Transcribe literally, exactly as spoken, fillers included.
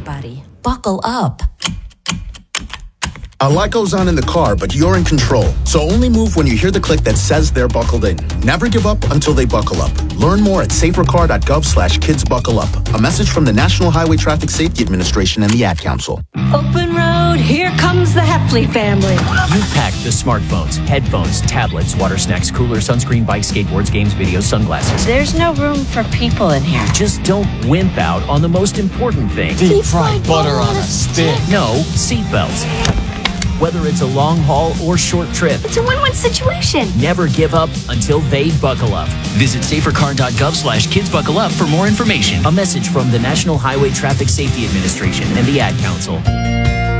everybody, buckle up. A lot goes on in the car, but you're in control. So only move when you hear the click that says they're buckled in. Never give up until they buckle up. Learn more at safercar.gov slash kids buckle up. A message from the National Highway Traffic Safety Administration and the Ad Council. Open road, here comes the Heffley family. You've packed the smartphones, headphones, tablets, water snacks, cooler, sunscreen, bikes, skateboards, games, videos, sunglasses. There's no room for people in here. Just don't wimp out on the most important thing. Deep fried butter on a stick. No, seatbelts. Whether it's a long haul or short trip, It's a win-win situation. never give up until they buckle up. Visit safercar.gov slash kids buckle up for more information. A message from the National Highway Traffic Safety Administration and the Ad Council.